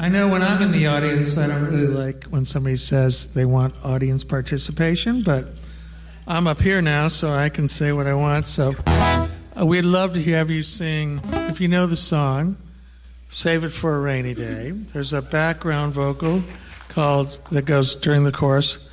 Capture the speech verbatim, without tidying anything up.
I know when I'm in the audience, I don't really like when somebody says they want audience participation, but I'm up here now, so I can say what I want. So uh, we'd love to have you sing, if you know the song, Save It for a Rainy Day. There's a background vocal called that goes during the chorus